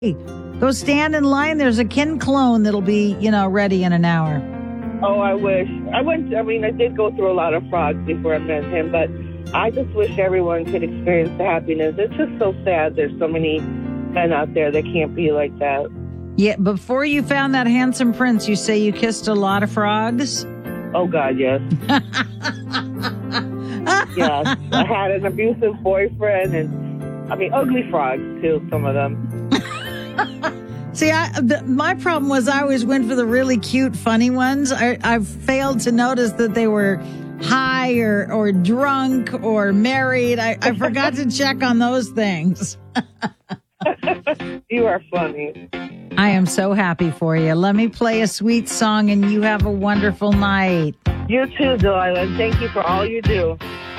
Go stand in line. There's a Ken clone that'll be, ready in an hour. Oh, I wish. I did go through a lot of frogs before I met him, but I just wish everyone could experience the happiness. It's just so sad there's so many men out there that can't be like that. Yeah, before you found that handsome prince, you say you kissed a lot of frogs? Oh, God, yes. Yes. I had an abusive boyfriend, and, ugly frogs, too, some of them. See, my problem was I always went for the really cute, funny ones. I failed to notice that they were high or drunk or married. I forgot to check on those things. You are funny. I am so happy for you. Let me play a sweet song and you have a wonderful night. You too, Delilah. Thank you for all you do.